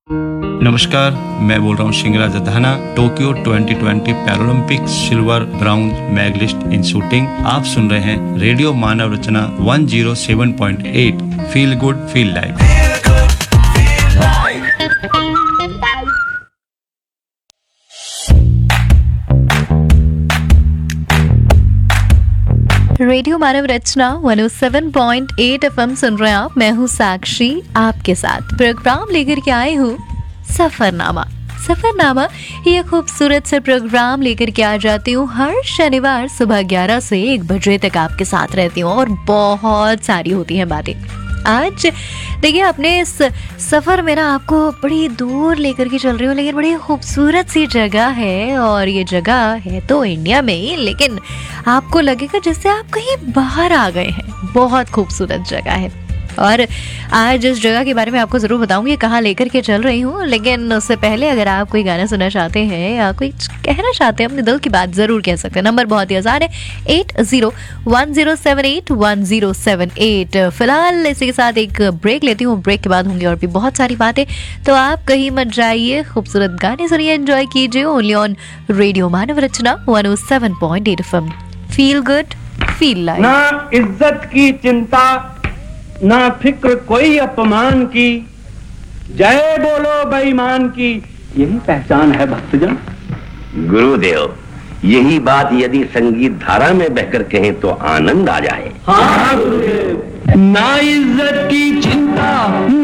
नमस्कार, मैं बोल रहा हूँ शिंगराज धाना। Tokyo 2020 Paralympic silver brown medallist इन शूटिंग। आप सुन रहे हैं रेडियो मानव रचना 107.8 feel good feel life. Radio मानव रचना 107.8 FM सुन रहे हैं आप। मैं हूँ साक्षी, आपके साथ प्रोग्राम लेकर के आई हूँ सफरनामा। सफरनामा ये खूबसूरत से प्रोग्राम लेकर के आ जाती हूँ हर शनिवार सुबह 11 से 1 बजे तक आपके साथ रहती हूँ और बहुत सारी होती हैं बातें। आज देखिए, अपने इस सफ़र में ना आपको बड़ी दूर लेकर के चल रही हूँ, लेकिन बड़ी खूबसूरत सी जगह है। और ये जगह है तो इंडिया में ही, लेकिन आपको लगेगा जैसे आप कहीं बाहर आ गए हैं। बहुत खूबसूरत जगह है और आज इस जगह के बारे में आपको ज़रूर बताऊंगी कहाँ लेकर के चल रही हूँ। लेकिन उससे पहले अगर आप कोई गाना सुनना चाहते हैं या कोई कहना चाहते हैं, अपने दिल की बात ज़रूर कह सकते हैं। नंबर बहुत ही आसान है, 8010781078। फिलहाल इसी के साथ एक ब्रेक लेती हूँ। ब्रेक के बाद होंगी और भी बहुत सारी बातें, तो आप कहीं मत जाइए। खूबसूरत गाने सुनिए, एंजॉय कीजिए only on radio Manav Rachna 107.8 FM। Feel good feel life. ना इज्जत की चिंता, ना फिक्र कोई अपमान की, जय बोलो बेईमान की, यही पहचान है भक्तजन। गुरुदेव, यही बात यदि संगीत धारा में बहकर कहें तो आनंद आ जाए। हाँ गुरुदेव। ना इज्जत की चिंता,